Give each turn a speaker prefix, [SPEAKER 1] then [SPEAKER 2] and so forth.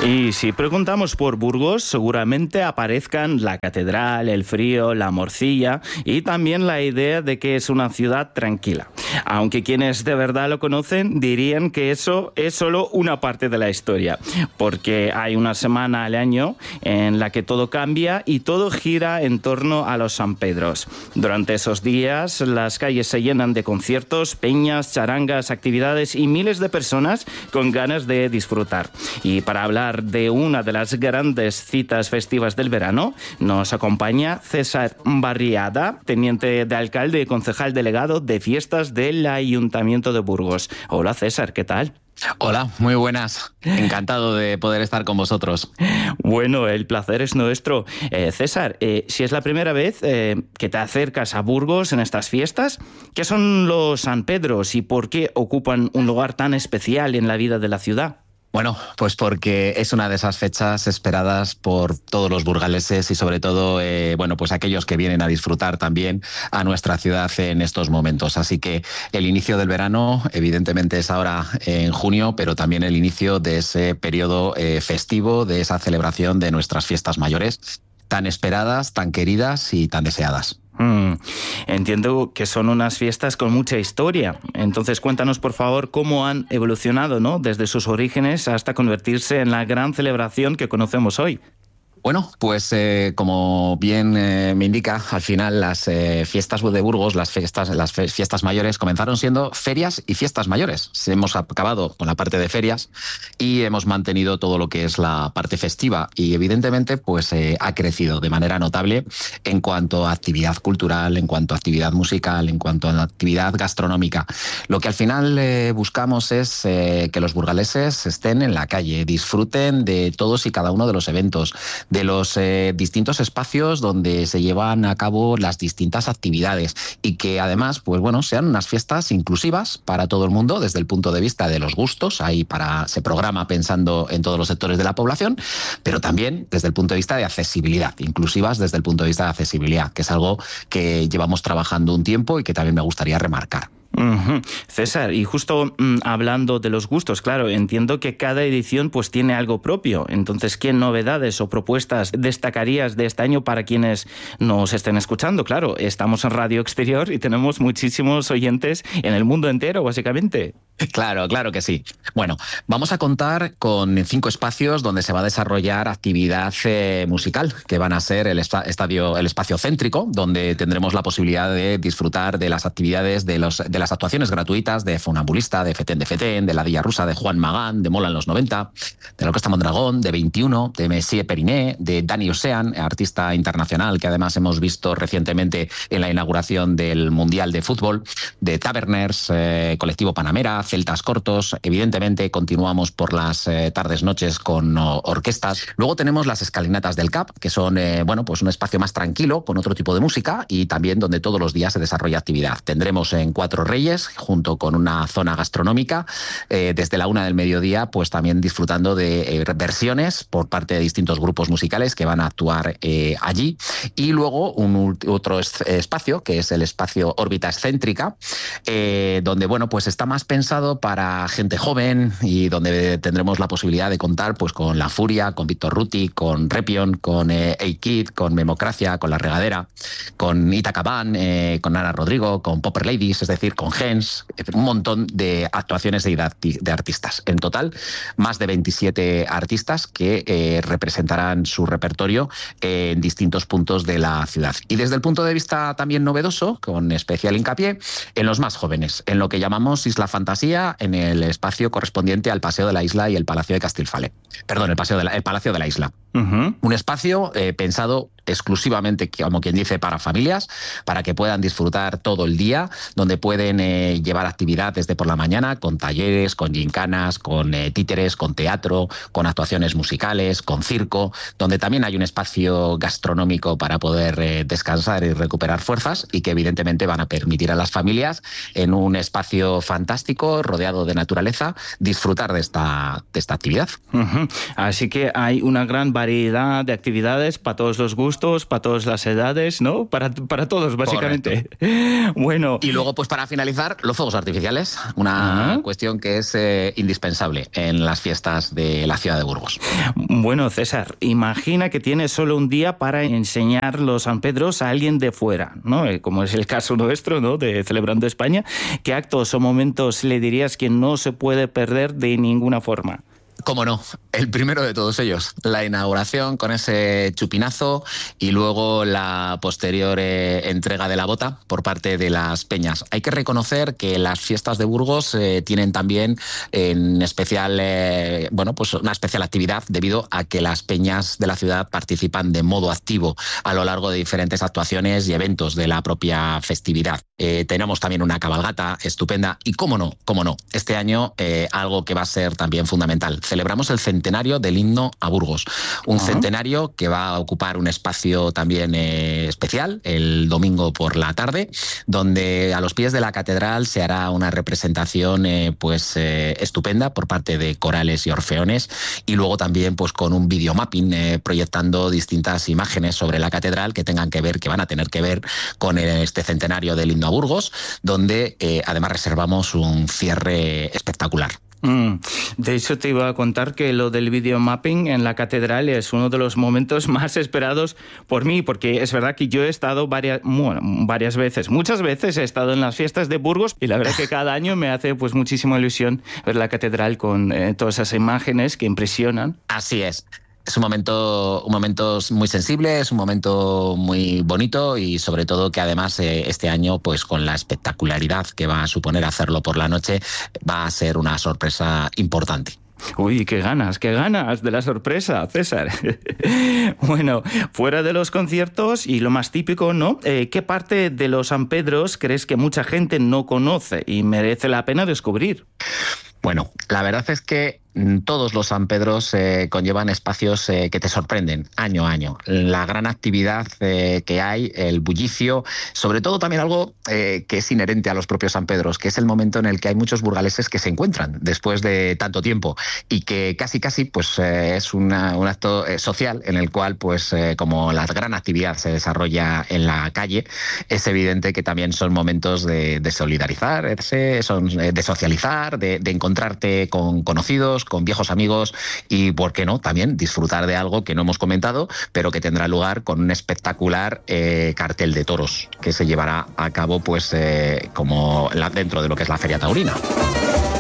[SPEAKER 1] Y si preguntamos por Burgos, seguramente aparezcan la catedral, el frío, la morcilla y también la idea de que es una ciudad tranquila. Aunque quienes de verdad lo conocen dirían que eso es solo una parte de la historia, porque hay una semana al año en la que todo cambia y todo gira en torno a los San Pedros. Durante esos días las calles se llenan de conciertos, peñas, charangas, actividades y miles de personas con ganas de disfrutar. Y para hablar de una de las grandes citas festivas del verano, nos acompaña César Barriada, teniente de alcalde y concejal delegado de fiestas del Ayuntamiento de Burgos. Hola César, ¿qué tal?
[SPEAKER 2] Hola, muy buenas. Encantado de poder estar con vosotros.
[SPEAKER 1] Bueno, el placer es nuestro. César, si es la primera vez que te acercas a Burgos en estas fiestas, ¿qué son los San Pedros y por qué ocupan un lugar tan especial en la vida de la ciudad?
[SPEAKER 2] Bueno, pues porque es una de esas fechas esperadas por todos los burgaleses y sobre todo, pues aquellos que vienen a disfrutar también a nuestra ciudad en estos momentos. Así que el inicio del verano, evidentemente, es ahora en junio, pero también el inicio de ese periodo festivo, de esa celebración de nuestras fiestas mayores, tan esperadas, tan queridas y tan deseadas.
[SPEAKER 1] Entiendo que son unas fiestas con mucha historia. Entonces cuéntanos, por favor, cómo han evolucionado, ¿no?, desde sus orígenes hasta convertirse en la gran celebración que conocemos hoy.
[SPEAKER 2] Bueno, pues como bien me indica, al final las fiestas de Burgos, las fiestas mayores, comenzaron siendo ferias y fiestas mayores. Hemos acabado con la parte de ferias y hemos mantenido todo lo que es la parte festiva y evidentemente pues ha crecido de manera notable en cuanto a actividad cultural, en cuanto a actividad musical, en cuanto a actividad gastronómica. Lo que al final buscamos es que los burgaleses estén en la calle, disfruten de todos y cada uno de los eventos, de los distintos espacios donde se llevan a cabo las distintas actividades y que además, pues bueno, sean unas fiestas inclusivas para todo el mundo desde el punto de vista de los gustos. Ahí se programa pensando en todos los sectores de la población, pero también desde el punto de vista de accesibilidad, inclusivas desde el punto de vista de accesibilidad, que es algo que llevamos trabajando un tiempo y que también me gustaría remarcar.
[SPEAKER 1] César, y justo hablando de los gustos, claro, entiendo que cada edición pues tiene algo propio. Entonces, ¿qué novedades o propuestas destacarías de este año para quienes nos estén escuchando? Claro, estamos en Radio Exterior y tenemos muchísimos oyentes en el mundo entero, básicamente.
[SPEAKER 2] Claro que sí. Bueno, vamos a contar con 5 espacios donde se va a desarrollar actividad musical, que van a ser el espacio céntrico, donde tendremos la posibilidad de disfrutar de las actividades de las actuaciones gratuitas de Funambulista, de Fetén de Fetén, de La Villa Rusa, de Juan Magán, de Mola en los 90, de la Orquesta Mondragón, de 21, de Messier Periné, de Dani Ocean, artista internacional que además hemos visto recientemente en la inauguración del Mundial de Fútbol, de Taverners, Colectivo Panamera, Celtas Cortos. Evidentemente continuamos por las tardes-noches con orquestas. Luego tenemos las escalinatas del CAP, que son pues un espacio más tranquilo, con otro tipo de música y también donde todos los días se desarrolla actividad. Tendremos en Cuatro Reyes, junto con una zona gastronómica, desde la 1 del mediodía, pues también disfrutando de versiones por parte de distintos grupos musicales que van a actuar allí. Y luego otro espacio, que es el espacio Órbita Excéntrica, donde pues está más pensado para gente joven y donde tendremos la posibilidad de contar pues con La Furia, con Víctor Ruti, con Repion, con A-Kid, con Memocracia, con La Regadera, con Ita Cabán, con Ana Rodrigo, con Popper Ladies, es decir, con Gens, un montón de actuaciones de artistas. En total, más de 27 artistas que representarán su repertorio en distintos puntos de la ciudad. Y desde el punto de vista también novedoso, con especial hincapié en los más jóvenes, en lo que llamamos Isla Fantasía, en el espacio correspondiente al Paseo de la Isla y el Palacio de Castilfale. Perdón, el Palacio de la Isla. Un espacio pensado exclusivamente, como quien dice, para familias, para que puedan disfrutar todo el día, donde pueden llevar actividad desde por la mañana, con talleres, con gincanas, con títeres, con teatro, con actuaciones musicales, con circo, donde también hay un espacio gastronómico para poder descansar y recuperar fuerzas y que evidentemente van a permitir a las familias, en un espacio fantástico, rodeado de naturaleza, disfrutar de esta actividad.
[SPEAKER 1] Así que hay una gran variedad variedad de actividades para todos los gustos, para todas las edades, ¿no? Para todos, básicamente.
[SPEAKER 2] Correcto.
[SPEAKER 1] Bueno.
[SPEAKER 2] Y luego, pues para finalizar, los fuegos artificiales, una cuestión que es indispensable en las fiestas de la ciudad de Burgos.
[SPEAKER 1] Bueno, César, imagina que tienes solo un día para enseñar los San Pedros a alguien de fuera, ¿no? Como es el caso nuestro, ¿no? De Celebrando España. ¿Qué actos o momentos le dirías que no se puede perder de ninguna forma?
[SPEAKER 2] Cómo no, el primero de todos ellos, la inauguración con ese chupinazo y luego la posterior entrega de la bota por parte de las peñas. Hay que reconocer que las fiestas de Burgos tienen también en especial, pues una especial actividad debido a que las peñas de la ciudad participan de modo activo a lo largo de diferentes actuaciones y eventos de la propia festividad. Tenemos también una cabalgata estupenda y cómo no, este año algo que va a ser también fundamental. Celebramos el centenario del himno a Burgos, un centenario que va a ocupar un espacio también especial el domingo por la tarde, donde a los pies de la catedral se hará una representación estupenda por parte de corales y orfeones y luego también pues con un videomapping proyectando distintas imágenes sobre la catedral que van a tener que ver con este centenario del himno a Burgos, donde además reservamos un cierre espectacular.
[SPEAKER 1] De hecho, te iba a contar que lo del videomapping en la catedral es uno de los momentos más esperados por mí, porque es verdad que yo he estado varias veces, muchas veces he estado en las fiestas de Burgos y la verdad que cada año me hace pues muchísima ilusión ver la catedral con todas esas imágenes que impresionan.
[SPEAKER 2] Así es. Es un momento muy sensible, es un momento muy bonito y sobre todo que además este año, pues con la espectacularidad que va a suponer hacerlo por la noche, va a ser una sorpresa importante.
[SPEAKER 1] Uy, qué ganas de la sorpresa, César. Bueno, fuera de los conciertos y lo más típico, ¿no? ¿Qué parte de los San Pedros crees que mucha gente no conoce y merece la pena descubrir?
[SPEAKER 2] Bueno, la verdad es que todos los San Pedros conllevan espacios que te sorprenden año a año. La gran actividad que hay, el bullicio, sobre todo también algo que es inherente a los propios San Pedros, que es el momento en el que hay muchos burgaleses que se encuentran después de tanto tiempo y que casi pues es un acto social en el cual pues como la gran actividad se desarrolla en la calle, es evidente que también son momentos de solidarizarse, de socializar, de encontrarte con conocidos, con viejos amigos y, ¿por qué no?, también disfrutar de algo que no hemos comentado, pero que tendrá lugar con un espectacular cartel de toros que se llevará a cabo pues como dentro de lo que es la Feria Taurina.